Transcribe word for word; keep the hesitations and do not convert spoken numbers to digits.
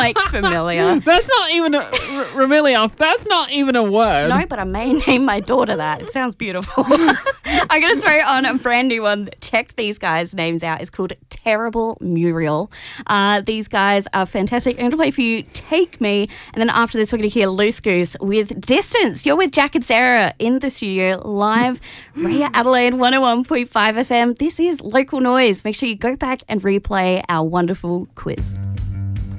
like familiar. That's not even a, R- Ramelia, that's not even a word. No, but I may name my daughter that. It sounds beautiful. I'm going to throw on a brand new one. Check these guys' names out. It's called Terrible Muriel. Uh, these guys are fantastic. I'm going to play for you Take Me, and then after this we're going to hear Loose Goose with Distance. You're with Jack and Sarah in the studio live. Ria Adelaide one oh one point five F M. This is Local Noise. Make sure you go back and replay our wonderful quiz.